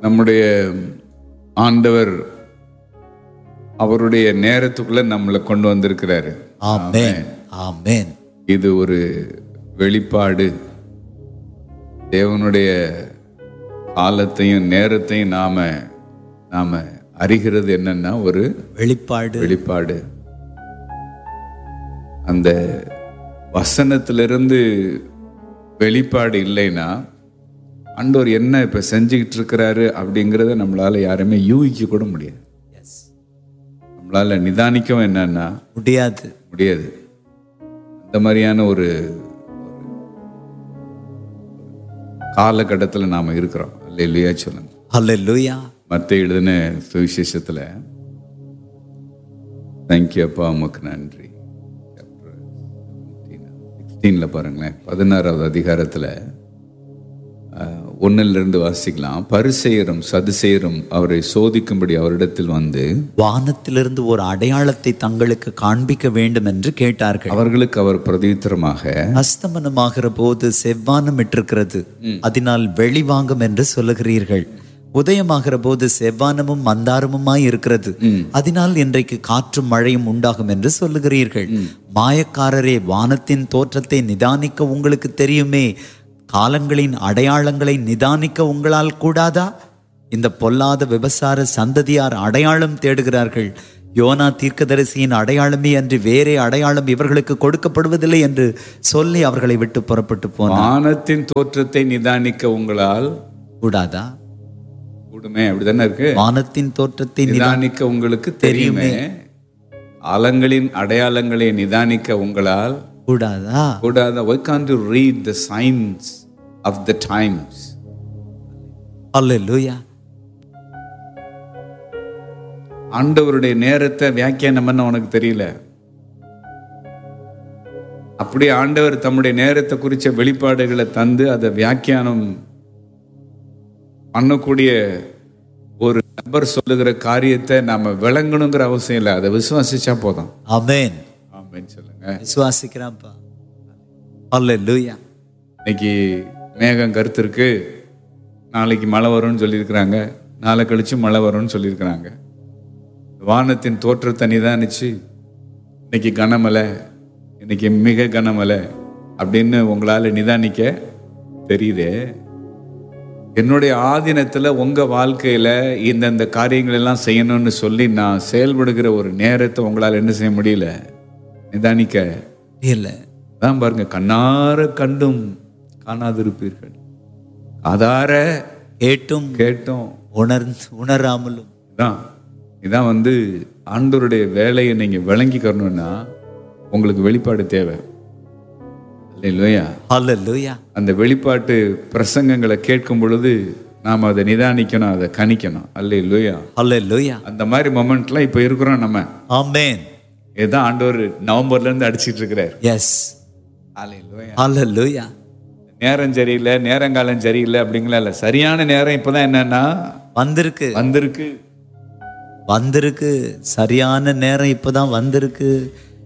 நம்முடைய ஆண்டவர் அவருடைய நேரத்துக்குள்ள நம்மளை கொண்டு வந்திருக்கிறாரு. ஆமென், ஆமென். இது ஒரு வெளிப்பாடு. தேவனுடைய காலத்தையும் நேரத்தையும் நாம அறிகிறது என்னன்னா ஒரு வெளிப்பாடு. அந்த வசனத்திலிருந்து வெளிப்பாடு இல்லைன்னா ஆண்டவர் என்ன இப்ப செஞ்சுக்கிட்டு இருக்கிறாரு அப்படிங்கிறத நம்மளால யாருமே யூகிக்க கூட முடியாது. நம்மளால நிதானிக்கவும் என்னன்னா முடியாது. அந்த மாதிரியான ஒரு காலகட்டத்தில் நாம இருக்கிறோம். அல்லேலூயா சொல்லுங்க. அல்லேலூயா. மத்தேயு எழுதின சுவிசேஷத்துல தேங்க்யூ அப்பா உமக்கு நன்றி 16 பாருங்களேன், 16வது அதிகாரத்துல 1 வாசிக்கலாம். பரிசேயரும் சதுசேயரும் அவரை சோதிக்கும்படி அவரிடத்தில் வந்து வானத்திலிருந்து ஒரு அடையாளத்தை தங்களுக்கு காண்பிக்க வேண்டும் என்று கேட்டார்கள். அவர்களுக்கு அவர் பிரதியுத்தரமாக, அஸ்தமனமாகிற போது செவ்வானம் இட்டிருக்கிறது, அதனால் வெளிவாங்கும் என்று சொல்லுகிறீர்கள். உதயமாகிற போது செவ்வானமும் மந்தாரமுமாய் இருக்கிறது, அதனால் இன்றைக்கு காற்றும் மழையும் உண்டாகும் என்று சொல்லுகிறீர்கள். மாயக்காரரே, வானத்தின் தோற்றத்தை நிதானிக்க உங்களுக்கு தெரியுமே, காலங்களின் அடையாளங்களை நிதானிக்க உங்களால் கூடாதா? இந்த பொல்லாத விபசார சந்ததியார் அடையாளம் தேடுகிறார்கள். யோனா தீர்க்கதரிசியின் அடையாளமே அன்றி வேறே அடையாளம் இவர்களுக்கு கொடுக்கப்படுவதில்லை என்று சொல்லி அவர்களை விட்டு புறப்பட்டு போனார். வானத்தின் தோற்றத்தை நிதானிக்க உங்களால் கூடாதா? கூடுமே, அப்படிதானே இருக்கு. வானத்தின் தோற்றத்தை நிதானிக்க உங்களுக்கு தெரியுமே, காலங்களின் அடையாளங்களை நிதானிக்க உங்களால் கூடாதா? Why can't you read the signs of the times? Hallelujah. ஆண்டவருடைய நேரத்தை வியாக்கியானம் பண்ண உனக்கு தெரியல. அப்படியே ஆண்டவர் தம்முடைய நேரத்தை குறித்த வெளிப்பாடுகளை தந்து அதை வியாக்கியானம் பண்ணக்கூடிய ஒரு நபர் சொல்லுகிற காரியத்தை நாம விளங்கணுங்கிற அவசியம் இல்லை. அதை விசுவாசிச்சா போதும். ஆமென், ஆமென் சொல்லுங்க. விசுவாசிக்கிறேன்ப்பா. ஹல்லேலூயா. இன்னைக்கு மேகம் கருத்திருக்கு, நாளைக்கு மழை வரும்னு சொல்லியிருக்கிறாங்க, நாளை கழிச்சு மழை வரும்னு சொல்லியிருக்கிறாங்க. வானத்தின் தோற்றத்தை நிதானிச்சு இன்னைக்கு கனமழை, இன்னைக்கு மிக கனமழை அப்படின்னு உங்களால நிதானிக்க தெரியுதே. என்னுடைய ஆதீனத்துல உங்க வாழ்க்கையில இந்தந்த காரியங்கள் எல்லாம் செய்யணும்னு சொல்லி நான் செயல்படுகிற ஒரு நேரத்தை உங்களால என்ன செய்ய முடியல, நிதானிக்க இல்ல. தான் பாருங்க, கண்ணார கண்டும் காணாதிருப்பீர்கள், காதார கேட்டும் உணராமலும். இதான் ஆண்டவருடைய வேலையை நீங்க விளங்கிக்கணும்னா உங்களுக்கு வெளிப்பாடு தேவை. ஹல்லேலூயா. அந்த வெளிப்பாட்டு பிரசங்கங்களை கேட்கும் பொழுது நாம அதை நிதானிக்கணும், அதை கணிக்கணும். அல்லேலூயா, ஹல்லேலூயா. அந்த மாதிரி மொமெண்ட்லாம் இப்ப இருக்கிறோம் நம்ம. ஆமென். இதுதான் ஆண்டவர் நவம்பர்ல இருந்து அடிச்சிட்டு இருக்கிறார். எஸ், அல்லேலூயா, ஹல்லேலூயா. நேரம் சரியில்லை, நேரங்காலம் சரியில்லை அப்படிங்களா இல்ல, சரியான நேரம் இப்பதான் என்னன்னா வந்திருக்கு. சரியான நேரம் இப்பதான் வந்திருக்கு.